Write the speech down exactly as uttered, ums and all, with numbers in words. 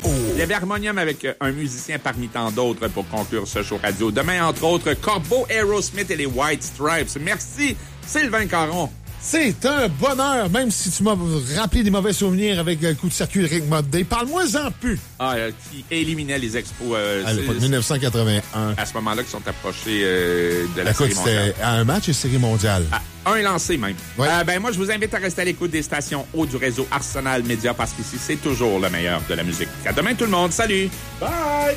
Oh. Il y avait Harmonium avec un musicien parmi tant d'autres pour conclure ce show radio. Demain, entre autres, Corbeau, Aerosmith et les White Stripes. Merci, Sylvain Caron. C'est un bonheur, même si tu m'as rappelé des mauvais souvenirs avec le coup de circuit Rick Modday. Parle-moi-en plus. Ah, euh, qui éliminait les expos. Euh, À l'époque, dix-neuf cent quatre-vingt-un. À ce moment-là, qui sont approchés euh, de la Écoute, série mondiale. c'était à un match et série mondiale. Ah, un lancé même. Ouais. Euh, ben moi, je vous invite à rester à l'écoute des stations haut du réseau Arsenal Média parce qu'ici, c'est toujours le meilleur de la musique. À demain tout le monde. Salut! Bye!